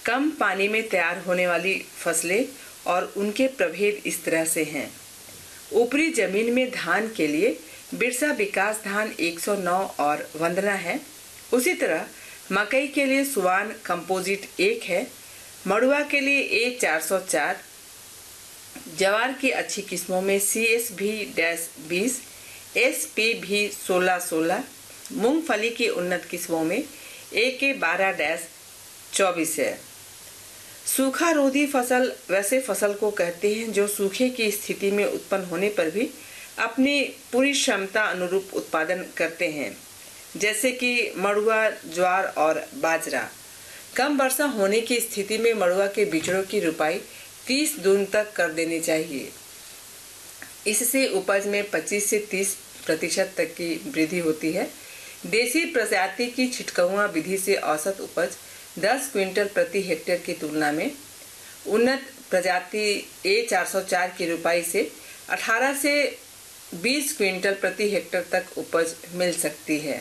कम पानी में तैयार होने वाली फसलें और उनके प्रभेद इस तरह से हैं। ऊपरी जमीन में धान के लिए बिरसा विकास धान 109 और वंदना है। उसी तरह मकई के लिए सुवान कंपोजिट 1 है। मड़ुआ के लिए A404, जवार की अच्छी किस्मों में CSV-20, SPV-1616, मूंगफली की उन्नत किस्मों में AK12-24 है। सूखा रोधी फसल वैसे फसल को कहते हैं जो सूखे की स्थिति में उत्पन्न होने पर भी अपनी पूरी क्षमता अनुरूप उत्पादन करते हैं, जैसे कि मड़ुआ, ज्वार और बाजरा। कम वर्षा होने की स्थिति में मड़ुआ के बिचड़ों की रुपाई 30 जून तक कर देनी चाहिए। इससे उपज में 25 से 30% तक की वृद्धि होती है। देसी प्रजाति की छिटकहुआ विधि से औसत उपज 10 क्विंटल प्रति हेक्टेयर की तुलना में उन्नत प्रजाति A404 की रुपाई से 18 से 20 क्विंटल प्रति हेक्टेयर तक उपज मिल सकती है।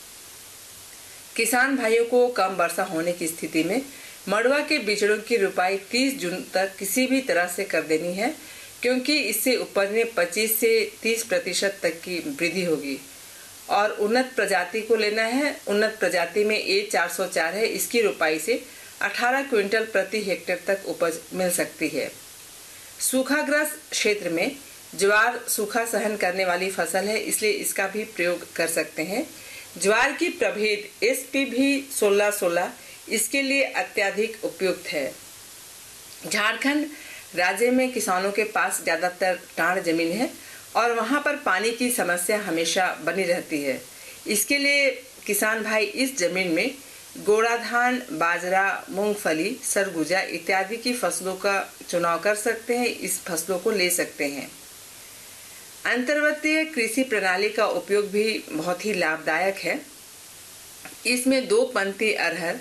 किसान भाइयों को कम वर्षा होने की स्थिति में मड़ुआ के बिचड़ों की रुपाई 30 जून तक किसी भी तरह से कर देनी है, क्योंकि इससे उपज में 25 से 30% तक की वृद्धि होगी। और उन्नत प्रजाति को लेना है। उन्नत प्रजाति में A404 है। इसकी रुपाई से 18 क्विंटल प्रति हेक्टेयर तक उपज मिल सकती है। सूखाग्रस्त क्षेत्र में ज्वार सूखा सहन करने वाली फसल है, इसलिए इसका भी प्रयोग कर सकते हैं। ज्वार की प्रभेद SPV-1616 इसके लिए अत्यधिक उपयुक्त है। झारखंड राज्य में किसानों के पास ज्यादातर टाढ़ जमीन है और वहां पर पानी की समस्या हमेशा बनी रहती है। इसके लिए किसान भाई इस जमीन में गोड़ा धान, बाजरा, मूंगफली, सरगुजा इत्यादि की फसलों का चुनाव कर सकते हैं। इस फसलों को ले सकते हैं। अंतर्वर्तीय कृषि प्रणाली का उपयोग भी बहुत ही लाभदायक है। इसमें 2 पंक्ति अरहर,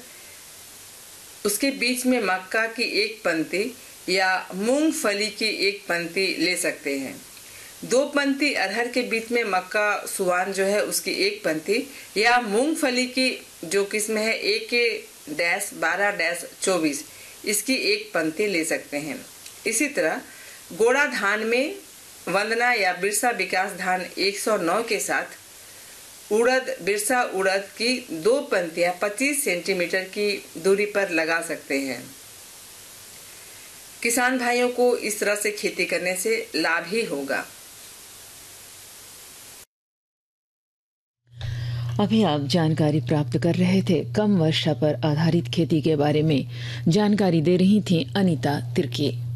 उसके बीच में मक्का की 1 पंक्ति या मूंगफली की 1 पंक्ति ले सकते हैं। 2 पंक्ति अरहर के बीच में मक्का सुवान जो है उसकी 1 पंक्ति या मूंगफली की जो किस्म है AK-12-24 इसकी 1 पंक्ति ले सकते हैं। इसी तरह गोड़ा धान में वंदना या बिरसा विकास धान 109 के साथ उड़द, बिरसा उड़द की 2 पंक्तियां 25 सेंटीमीटर की दूरी पर लगा सकते हैं। किसान भाइयों को इस तरह से खेती करने से लाभ ही होगा। अभी आप जानकारी प्राप्त कर रहे थे। कम वर्षा पर आधारित खेती के बारे में जानकारी दे रही थी अनीता तिर्की।